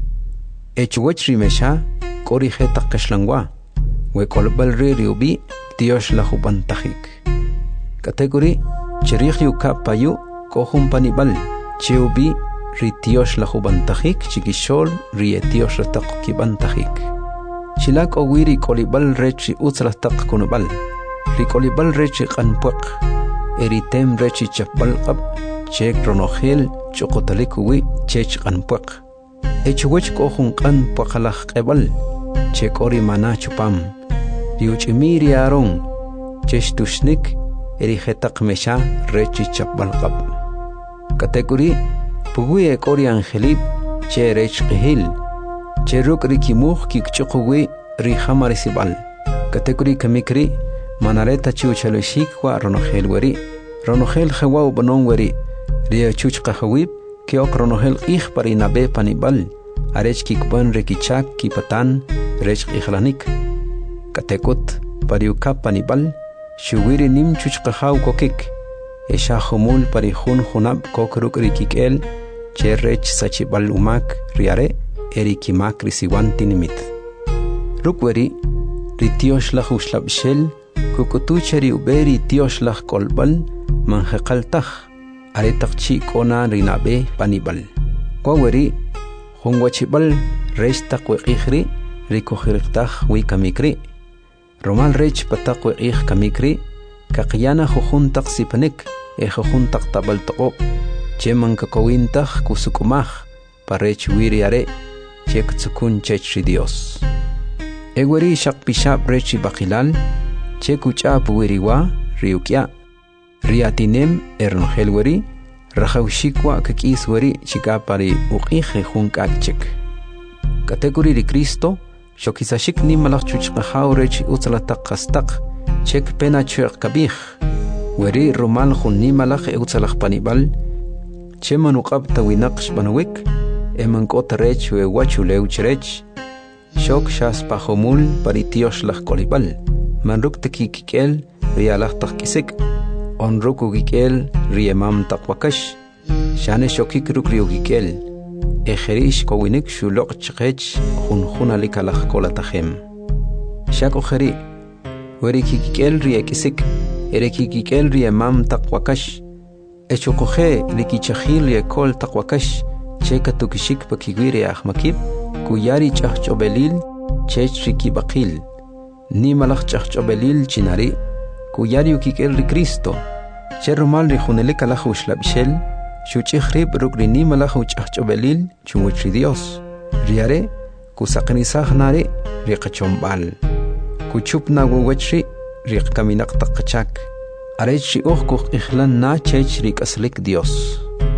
echuwach rimesha k'ori jetaq kaxlanwa we k'olib'al ri riubi Dios lajupantajik katekuri chirij yukab payu kohun panib'al cheubi ri Dios lajupantajik chikishol ri Dios rataq kibantajik chilak owiri k'olib'al rech ri utz rataq kunub'al ri k'olib'al rech ri q'anpueq eritem rech ri chapbalqab chek ronojel ch'uqutalik uwi chech q'anpueq echuwech kohun q'anpueqalaj q'eb'al che k'ori mana chupam ri uch'imi ri Aarón chesh tushnik eri jetaq mesha rech ri chapbalqab katekuri puwi ek'ori angelib che rech q'ijil che ruk' ri kimuj kikch'uquwi ri jamarisib'al katekuri kamikri manareta chiuchalishik wa ronojel weri ronojel jewa ubanon weri ri achuch qajawib kiok ronojel q'ij pari nabe panib'al arech kikban ri kichak kipatan rech q'ijlanik katekut pari ukab panib'al shuwiri nim chuch qajaw kokik esha jumul pari jun junab kok ruk' ri kik'el che rech sachib'al umak riare eri kimak risiwanti nimit ruk' weri ri Dios laj uxlab'xel kukutucha ri uberi Dios laj k'olb'al manjeqaltaj aretaqchi k'ona rinabe panib'al waweri jun wachib'al rech taq weq'ij ri kojiriqtaj wi kamikri romal rech pataq weq'ij kamikri kaqyana jujun taq sipanik jujun taq tab'al toqob' che mankakowintaj kusuk'umaj parech wiri are che ktzukun chech ri Dios eweri shaqpishab rech ri baqilal che kuch'ap wiriwa ri uk'ya ri atinem ernojel weri Rajawshikwa kakis wari chikapari uqije junkakchik. Kategori ri Cristo shokisashik ni malak chuchqahaurech utsalataq qastaq chek pena chuq kabij. Wari romal jun ni malak utsalaq panibal cheman uqab tawinaqsh banawik eman qotarech we wachuleu cherech shok shas pajomul paritiosh laj kolibal manruk tekikikel rialah taqkisik onruku gikel riemam taqwakash shane shokik rukriugikel ejerish kowinik shulok chqech junalik alaj kolatajem shak ojeri werikikikel riekisik erekikikel riemam taqwakash echokoje likichajil riekol taqwakash cheka tukishik pakigwiri ahmakib kuyari chachobelil chech rikibaqil ni malaj chachobelil chinari kuyari ukikel ri Cristo cherumal ri junelik alaj ushlabishel shuchikhrib rukri ni malaj chachobelil chumuchri Dios riare kusaqnisaj nari riqachombal kuchupna wawachri riqkaminaq taqachak arech uqquq ihlan na chech riqaslik Dios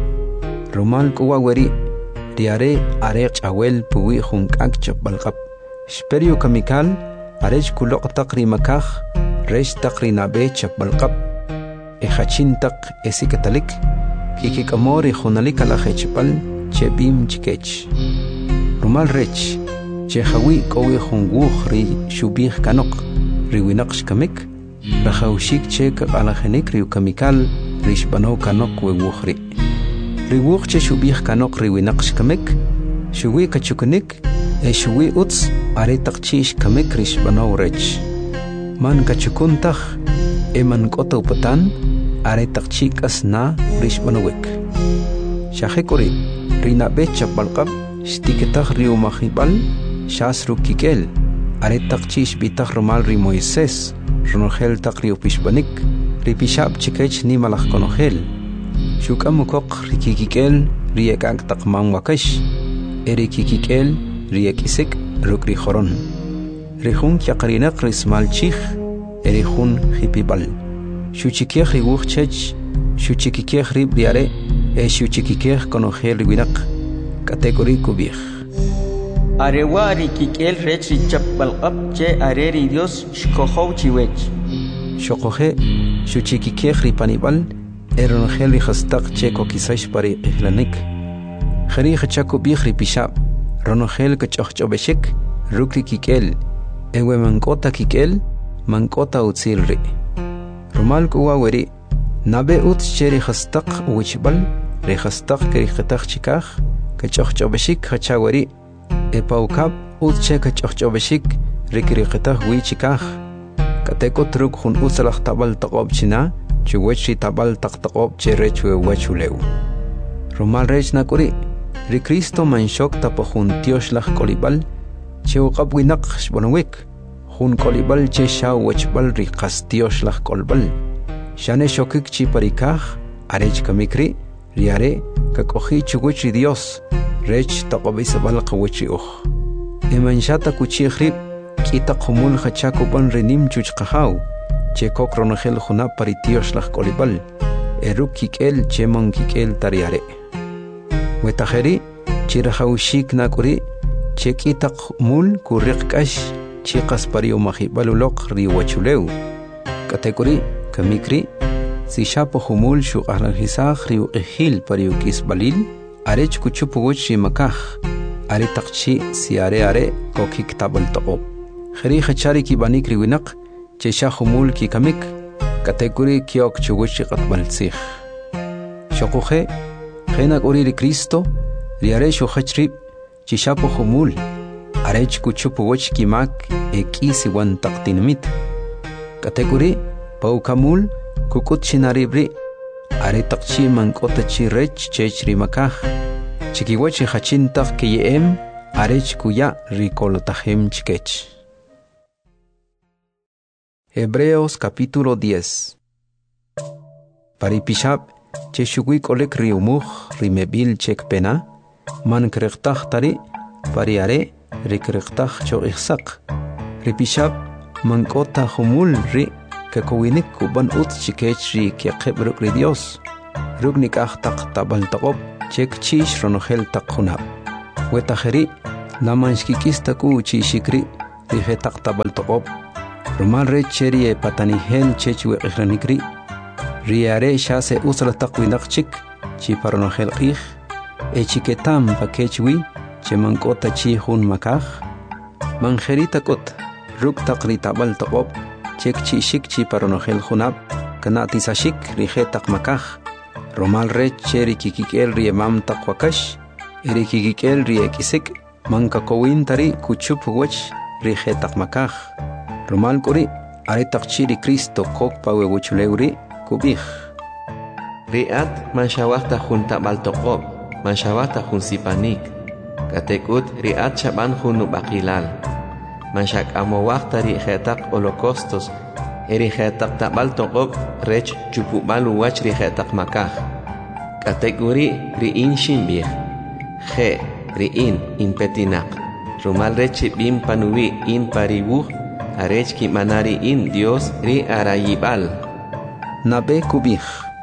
Romal kuwa weri diare arech awel puwi junkak chapbalqab Sperio kamikal arech kuloq taqri makaj resh taqri nabe chapbalqab ejachin taq esikatalik kikikamori junalik alajechpal chebim chikech Romal rech chejawi kowi junguj ri shubij kanok riwinaq shkamik rajawshik chek alajenik riu kamikal rishbano kanok wewujri Riwuq che shubij kanok riwinaq shkamek shuwi kachukunik shuwi uts are taqchish kamek rishbanaw rech man kachukuntaj eman kota upatan are taqchik asna rishbanawek shajekori rina becha balqab shtiketaj riumajibal shas rukikel are taqchish bitaj romal ri Moisés ronogel taq riupishbanik ripishab chikech ni malaj konogel Shukamukok rikikikel riekak taqman wakash erikikikel riekisik rukri joron rihun yaqarinak rismal chij erihun hipibal shuchikej riwuchech shuchikikej ribriare shuchikikej konogel riwinak kategori kubij Arewa rikikel rech richapbalqab che areri Dios shkohow chiwech shokoje shuchikikej ripanibal Eronogel rihastaq cheko kisash pari ihlanik Khari khachako bihri pishab Ronogel kachachobeshik Rukri kikel Ewe mankota kikel Mankota utzilri Romal kuwa weri Nabe utz che rihastaq uwichbal Rihastaq kerikhetaq chikaj Kachachobeshik khachaweri Epaukab utz che kachachobeshik Rikirikhetaq wichikaj Kateko truk hun utzalaq tabal taqob china Chuwechi tabal taqtaqob cherech wewachuleu Romal rech nakuri ri Cristo manshok tapojun tioslaj kolibal cheuqab winaq shbonawik jun kolibal che shaw wachbal ri qastioslaj kolbal shane shokik chi parikaj arech kamikri riare kakoji chuwechi Dios rech taqobisabal qawechi uj emanshata kuchijrib kitaqumul khachakoban renim chuchqahaw che kokronogel juna paritiosh laj kolibal erukikel chemon kikel tariare wetajeri chirajawshik nakuri che kitaq mul kuriqkash chiqas pario majibaluloq riwachuleu kategori kamikri si shapo humul shuqarajisaj riuqijil pario kisbalil arech kuchupugoch rimakaj are taqchi si are kokik tabal taqob khari khachari kibanik riwinaq Chesha humul ki kamik kategori kiok chuguchi qatbalsih Shokuje Genak ori ri Cristo riare shokhachrib chishapo humul arech kuchupu woch kimak ekisi wan taqtinmit kategori paukamul kukut chinaribri are taqchi mankota chirech chechri makaj chikiwachi hachintaq kiyem arech kuya rikolotajem chikech Hebreos capítulo 10 Paripishab cheshugui kolek riumuj rimebil chek pena man kreqtaj tari pariare rikreqtaj cho ihsaq ripishab mankota humul ri kakowinik kuban ut chikech ri keqebruk ri Dios rugnik taq tabal taqob chek chish ronogel taq hunab wetajeri lamanshkikista ku chishikri rije taq tabal taqob rumal re cheri e patanihel chech weqranikri riare shase usra taq winaqchik chi paronogel qih e chiketam pakechwi chemankota chi hun makaj manjerita kot ruk taqri tabal taqob chek chishik chi paronogel hunab kanati sashik rije taq makaj Romal re cheri kikikel rie mam takwakash, eri kikikel rie kisik, manka kowin tari kuchup wach rije takmakaj. Romal kuri, are takchiri Cristo kok pawe wuchuleuri, kubih. Riat manshawakta junta baltokob, manshawakta jun sipanik. Katekut riat shaban junu bakilal. Manshak amowakta rije tak holocaustos, erijetak tabal tokob rech chupubalu wach rijetak makaj. Kategori riin shimbih. Je riin impetinak. Rumal rech bim panuwi in paribuh. Arech ki manari in Dios ri arayibal. Nabe kubih.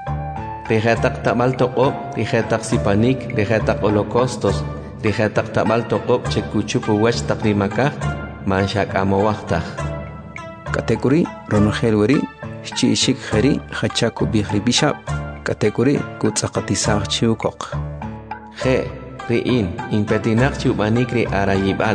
Rijetak tabal tokob, rijetak sipanik, rijetak holocaustos, rijetak tabal tokob chekuchupu wach takri makaj. Manshak amowaktaj. Kategori ronogel chishik khari khachaku bihri bishap kategori kutsaqatisaq chiukok je riin impetinak chubanikri arayibal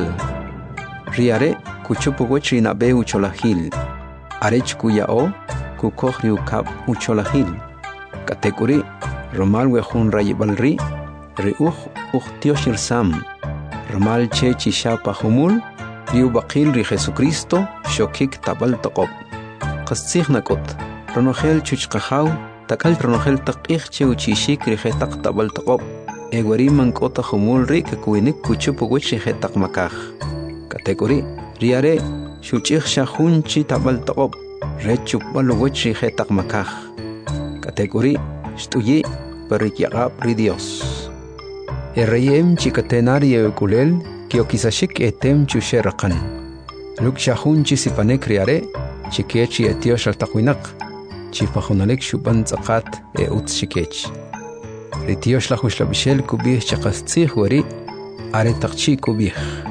riare kuchupu gochri nabe ucholahil arech kuyao kukokhri ukab ucholahil kategori romal wehun rayibalri riuhtioshir sam romal che chishapa humul Riu bakil ri Jesucristo shokik tabal taqob. Qastsig nakot. Ronogel chuchqahaw takal ronogel taqih cheuchishik ri taq tabal taqob. Egwari mankota humul ri kakuinik kuchupu wich ri taq makaj. Kategori riare shuchih shahunchi tabal taqob. Rechuk balu wich ri taq makaj. Kategori shtuyi perikyaqab ri Dios. Errayem chikatenari ekulel Kiokisashik etem chusheraqan. Luk shahun chisipanek riare, chikech etiosh altaqwinak, chipahunalek shuban tzaqat utz shikech. Retiosh lahuslabishel kubih chaqastzih wari, are taqchi kubih.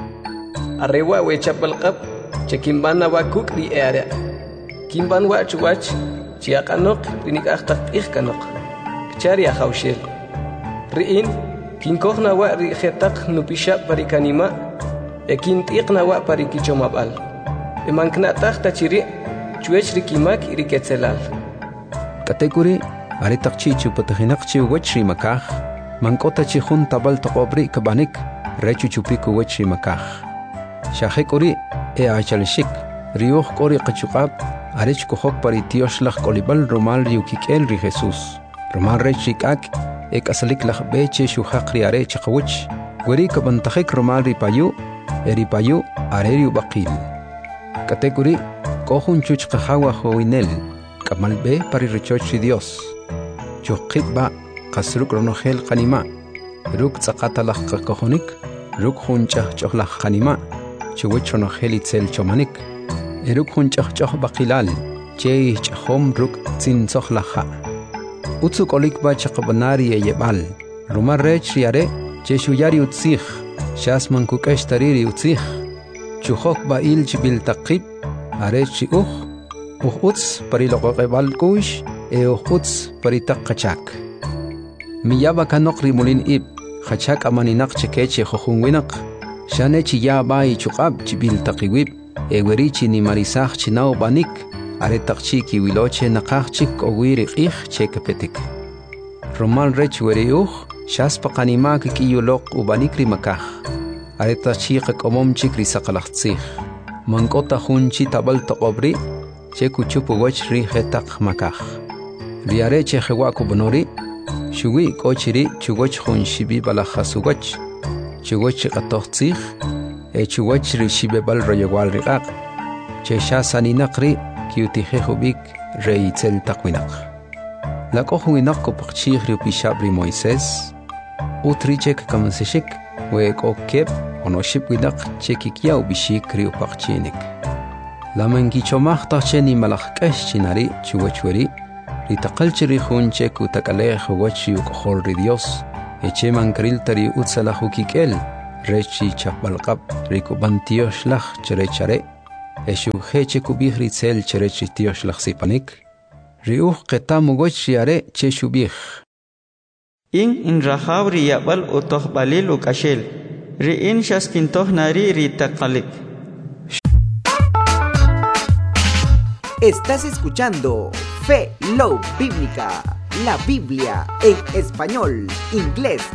Arrewa wechapalqab, chekimbana wakuk ri eare. Kimban wachuwach, chiaqanok rinik ahtaq kanok. Kchari ahawshel. Riin Kinkohna wa rijetak nupisha parikanima, ekintiqna wa parikichomabal. Emanknatak tachiri, chuech rikimak iriketzelal. Kategori, aritakchi chupatahinakchi wechri makaj, mankota chihun tabal taqobri kabanik, rechu chupiku wechri makaj. Shahekori, achalishik, riuh kori qachukab, arech kohok paritioshlah kolibal romal riukikel ri Jesus. Romal rechikak, ek asalik lah beche shuhaq riare chaqawich weri kabantakhik romal ripayu eripayu areriu baqil kategori kohun chuchqahawa hoinel kamal be pari richochi Dios chuqitba qasruk ronogel qanima ruk tsaqatalah qakohonik ruk hunchah chohlah qanima chuwich ronogel itzel chomanik eruk hunchah choh baqilal che chahom ruk tsinsohlaha Utsuk olikba chaqabanari yebal. Rumar rech riare, cheshuyari utzich. Shasman kukesh tariri utzich. Chuhok bail chibil taqib. Arech utz pariloqebal kush. Utz paritaqachak. Miyaba kanok rimulin ib. Khachak amaninak chekeche khohunwinak. Shane chiyaba ichukab chibil taqiwib. Ewerichi ni marisach chinao banik. Are taqchi ki wiloche naqachik owiri qih chekapetik. Romal rech weriuh shas paqanima ki yulok ubanikri makaj. Are taqchi qakomom chikri saqalaxtzih. Mankota hunchi tabal taqobri chekuchupu wach ri hetaq makaj. Riare chehewa kubnori shuwi kochiri chugoch hunshibi balahasugach. Chugoch qatoxtzih chugoch ri shibebal royewal riqaq. Chesha saninaqri Kiutihehubik reitzel takwinak. La kohuinak kopachich riupishabri Moisés, utrichek kamansishik, wek okep, onoship winak chekikia ubishik riupachinik. La mangichomach tacheni malachkesh chinari chuwechweri, ritaqalchiri junche kutakalejo wachi ukohol ri Dios eche mankriltari utsalahu kikel rechi chapalqab rikubantiosh laj cherechare eshu heche kubihri tsel cherechi tiosh laj sipanik riuh qetamu gochi are cheshubih in rahab riyabal utoh balil ukashel riin shaskintoh nari ritaqalik. Estás escuchando Fe Love Bíblica, la Biblia en español, inglés